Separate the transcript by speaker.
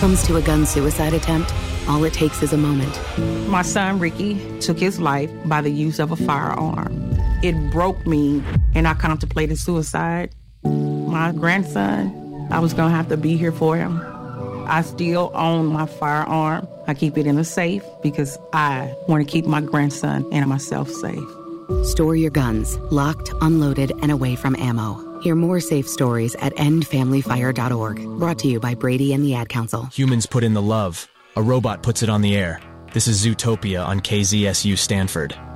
Speaker 1: comes to a gun suicide attempt, all it takes is a moment.
Speaker 2: My son, Ricky, took his life by the use of a firearm. It broke me, and I contemplated suicide. My grandson, I was going to have to be here for him. I still own my firearm. I keep it in a safe because I want to keep my grandson and myself safe.
Speaker 1: Store your guns, locked, unloaded, and away from ammo. Hear more safe stories at endfamilyfire.org. Brought to you by Brady and the Ad Council.
Speaker 3: Humans put in the love. A robot puts it on the air. This is Zootopia on KZSU Stanford.